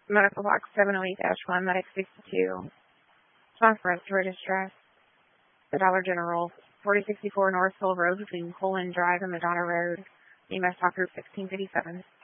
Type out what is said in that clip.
Medical box 708-1, medic 62. Transference to distress. The Dollar General, 4064 North Hill Road between Colin Drive and Madonna Road. EMS Talk Group 1657.